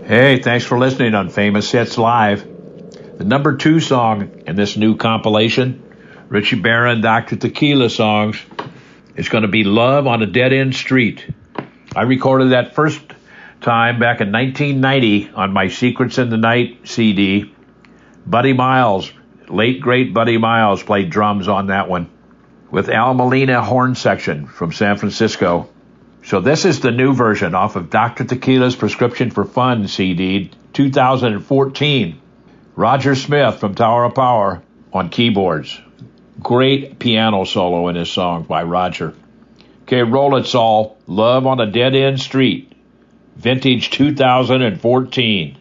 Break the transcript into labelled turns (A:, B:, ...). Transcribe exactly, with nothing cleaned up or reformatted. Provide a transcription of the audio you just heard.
A: Hey, thanks for listening on Famous Hits Live. The number two song in this new compilation, Richie Barron, Doctor Tequila songs, is going to be Love on a Dead End Street. I recorded that first time back in nineteen ninety on my Secrets in the Night C D. Buddy Miles, late great Buddy Miles, played drums on that one with Al Molina horn section from San Francisco. So this is the new version off of Doctor Tequila's Prescription for Fun C D, two thousand fourteen. Roger Smith from Tower of Power on keyboards. Great piano solo in this song by Roger. Okay, roll it, Saul. Love on a Dead End Street. Vintage two thousand fourteen.